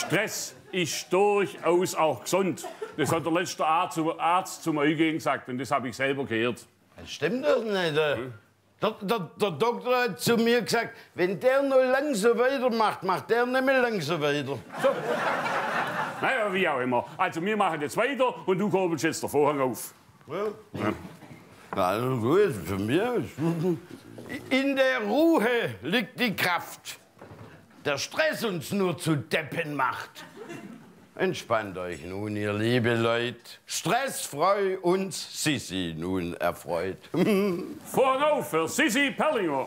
Stress ist durchaus auch gesund. Das hat der letzte Arzt zum Eugehen gesagt und das habe ich selber gehört. Das stimmt doch nicht. Der Doktor hat zu mir gesagt, wenn der noch lang so weitermacht, macht der nicht mehr lang so weiter. So. Naja, wie auch immer. Also wir machen jetzt weiter und du kurbelst jetzt den Vorhang auf. Ja. Also gut, für mich. In der Ruhe liegt die Kraft. Der Stress uns nur zu Deppen macht. Entspannt euch nun, ihr liebe Leute. Stressfrei uns Sissi nun erfreut. Vorhang auf für Sissi Perlinger.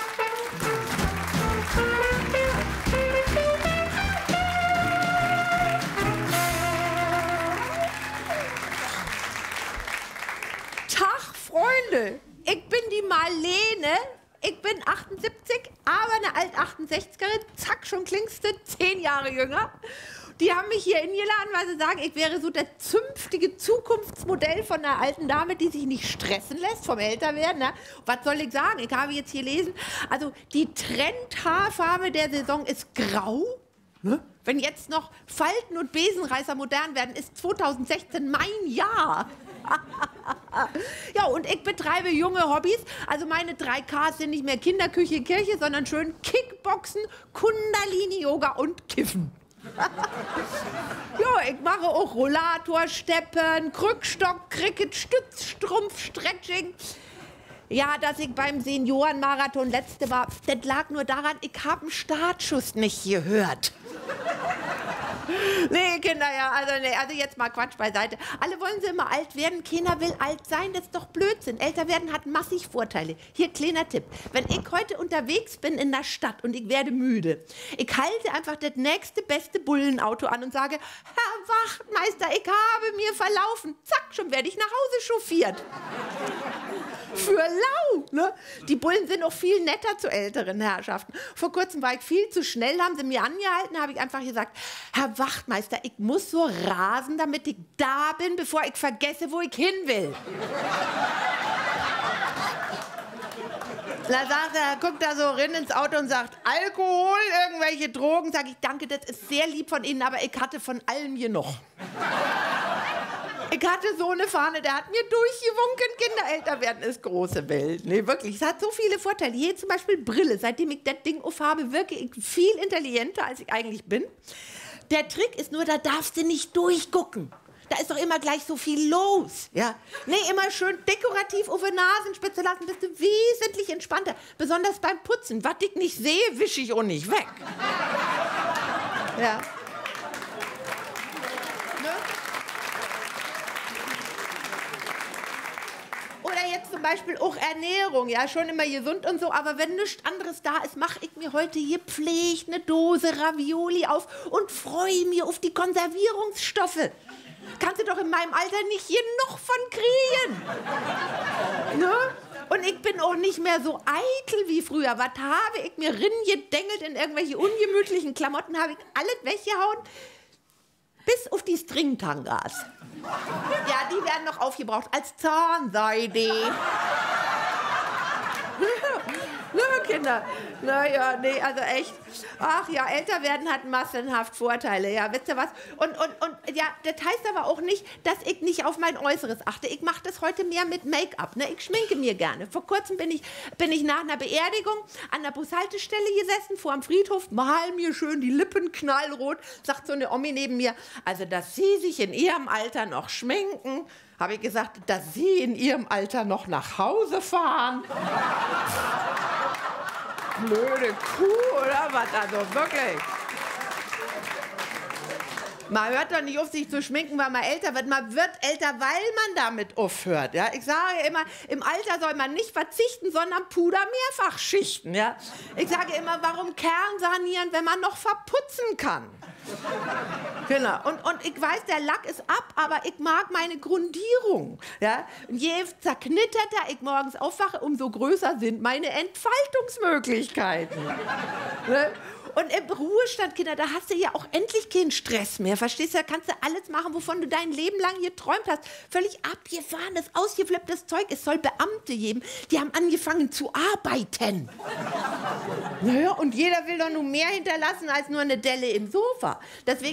Tag, Freunde. Ich bin die Marlene. Ich bin 78, aber eine Alt-68erin. Zack, schon klingst du 10 Jahre jünger. Die haben mich hier eingeladen, weil sie sagen, ich wäre so das zünftige Zukunftsmodell von einer alten Dame, die sich nicht stressen lässt vom Älterwerden. Ne? Was soll ich sagen? Ich habe jetzt hier gelesen, also die Trendhaarfarbe der Saison ist grau. Ne? Wenn jetzt noch Falten und Besenreißer modern werden, ist 2016 mein Jahr. Ja, und ich betreibe junge Hobbys. Also meine 3 Ks sind nicht mehr Kinderküche, Kirche, sondern schön Kickboxen, Kundalini-Yoga und Kiffen. Ja, ich mache auch Rollator, Steppen, Krückstock, Cricket, Stützstrumpf, Stretching. Ja, dass ich beim Seniorenmarathon letzte war, das lag nur daran, ich habe einen Startschuss nicht gehört. Nee, Kinder, ja, also jetzt mal Quatsch beiseite. Alle wollen sie immer alt werden, keiner will alt sein, das ist doch Blödsinn. Älter werden hat massig Vorteile. Hier, kleiner Tipp. Wenn ich heute unterwegs bin in der Stadt und ich werde müde, ich halte einfach das nächste beste Bullenauto an und sage, Herr Wachtmeister, ich habe mir verlaufen. Zack, schon werde ich nach Hause chauffiert. Für lau, ne? Die Bullen sind auch viel netter zu älteren Herrschaften. Vor kurzem war ich viel zu schnell, haben sie mir angehalten, habe ich einfach gesagt, Herr Wachtmeister, ich muss so rasen, damit ich da bin, bevor ich vergesse, wo ich hin will. Da sagt er, guckt da so rein ins Auto und sagt, Alkohol, irgendwelche Drogen. Sag ich, danke, das ist sehr lieb von Ihnen, aber ich hatte von allem genug. Ich hatte so eine Fahne, der hat mir durchgewunken, Kinder älter werden ist große Welt. Nee, wirklich, es hat so viele Vorteile. Hier zum Beispiel Brille. Seitdem ich das Ding aufhabe, wirke ich viel intelligenter, als ich eigentlich bin. Der Trick ist nur, da darfst du nicht durchgucken. Da ist doch immer gleich so viel los. Ja? Nee, immer schön dekorativ auf die Nasenspitze lassen, bist du wesentlich entspannter. Besonders beim Putzen. Was ich nicht sehe, wische ich auch nicht weg. Ja. Oder jetzt zum Beispiel auch Ernährung, ja, schon immer gesund und so, aber wenn nichts anderes da ist, mache ich mir heute gepflegt eine Dose Ravioli auf und freue mich auf die Konservierungsstoffe. Kannst du doch in meinem Alter nicht genug von kriegen. Ne? Und ich bin auch nicht mehr so eitel wie früher. Was habe ich mir gedengelt in irgendwelche ungemütlichen Klamotten, habe ich alles weggehauen. Bis auf die Stringtangas. Ja, die werden noch aufgebraucht als Zahnseide. Ne, Kinder? Naja, nee, also echt. Ach ja, älter werden hat massenhaft Vorteile, ja, wisst ihr was? Und ja, das heißt aber auch nicht, dass ich nicht auf mein Äußeres achte. Ich mache das heute mehr mit Make-up, ne? Ich schminke mir gerne. Vor kurzem bin ich nach einer Beerdigung an der Bushaltestelle gesessen, vor dem Friedhof, mal mir schön die Lippen knallrot, sagt so eine Omi neben mir, also, dass Sie sich in Ihrem Alter noch schminken, habe ich gesagt, dass Sie in Ihrem Alter noch nach Hause fahren. Blöde Kuh, oder was? Also wirklich. Man hört doch nicht auf, sich zu schminken, weil man älter wird. Man wird älter, weil man damit aufhört. Ja? Ich sage immer, im Alter soll man nicht verzichten, sondern Puder mehrfach schichten. Ja? Ich sage immer, warum Kern sanieren, wenn man noch verputzen kann? Genau. Und ich weiß, der Lack ist ab, aber ich mag meine Grundierung. Ja? Und je zerknitterter ich morgens aufwache, umso größer sind meine Entfaltungsmöglichkeiten. Ne? Und im Ruhestand, Kinder, da hast du ja auch endlich keinen Stress mehr. Verstehst du? Da kannst du alles machen, wovon du dein Leben lang geträumt hast. Völlig abgefahrenes, ausgeflipptes Zeug. Es soll Beamte geben, die haben angefangen zu arbeiten. Naja, und jeder will doch nur mehr hinterlassen als nur eine Delle im Sofa. Deswegen